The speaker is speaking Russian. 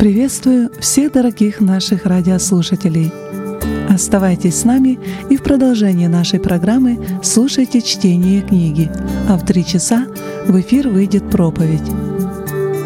Приветствую всех дорогих наших радиослушателей. Оставайтесь с нами и в продолжении нашей программы слушайте чтение книги, а в 3 часа в эфир выйдет проповедь.